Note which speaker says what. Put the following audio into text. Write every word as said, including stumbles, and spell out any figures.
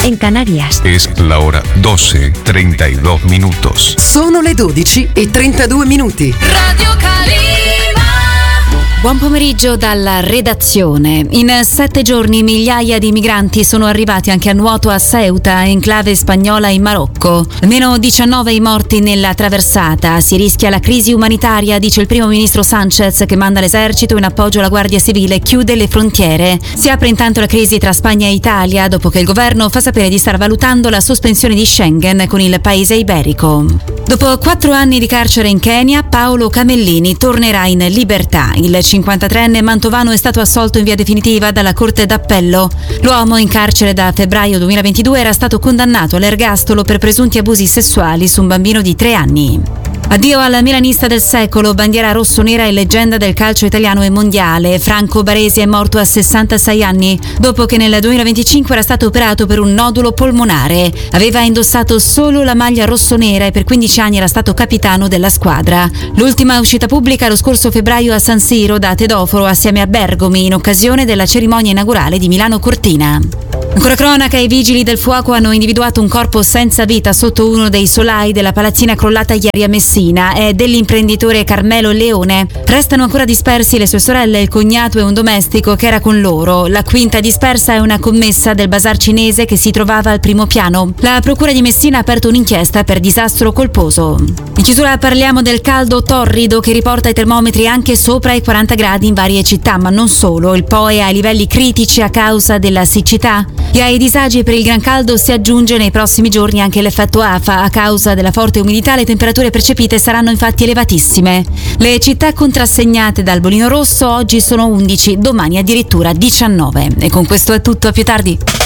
Speaker 1: en Canarias.
Speaker 2: Es la hora doce treinta y dos minutos.
Speaker 3: Sono le dodici e trentadue minuti.
Speaker 4: Radio Calima.
Speaker 5: Buon pomeriggio dalla redazione. In sette giorni migliaia di migranti sono arrivati anche a nuoto a Ceuta, enclave spagnola in Marocco. Almeno diciannove i morti nella traversata. Si rischia la crisi umanitaria, dice il primo ministro Sanchez, che manda l'esercito in appoggio alla Guardia Civile e chiude le frontiere. Si apre intanto la crisi tra Spagna e Italia dopo che il governo fa sapere di star valutando la sospensione di Schengen con il paese iberico. Dopo quattro anni di carcere in Kenya, Paolo Camellini tornerà in libertà. Il cinquantatreenne mantovano è stato assolto in via definitiva dalla Corte d'Appello. L'uomo, in carcere da febbraio duemilaventidue, era stato condannato all'ergastolo per presunti abusi sessuali su un bambino di tre anni. Addio al milanista del secolo, bandiera rossonera e leggenda del calcio italiano e mondiale. Franco Baresi è morto a sessantasei anni, dopo che nel duemilaventicinque era stato operato per un nodulo polmonare. Aveva indossato solo la maglia rossonera e per quindici anni era stato capitano della squadra. L'ultima uscita pubblica lo scorso febbraio a San Siro da Tedoforo assieme a Bergomi in occasione della cerimonia inaugurale di Milano Cortina. Ancora cronaca, i vigili del fuoco hanno individuato un corpo senza vita sotto uno dei solai della palazzina crollata ieri a Messina. È dell'imprenditore Carmelo Leone. Restano ancora dispersi le sue sorelle, il cognato e un domestico che era con loro. La quinta dispersa è una commessa del bazar cinese che si trovava al primo piano. La procura di Messina ha aperto un'inchiesta per disastro colposo. In chiusura parliamo del caldo torrido che riporta i termometri anche sopra i quaranta gradi in varie città, ma non solo. Il Po è ai livelli critici a causa della siccità. E ai disagi per il gran caldo si aggiunge nei prossimi giorni anche l'effetto afa. A causa della forte umidità le temperature percepite saranno infatti elevatissime. Le città contrassegnate dal bolino rosso oggi sono undici, domani addirittura diciannove. E con questo è tutto, a più tardi.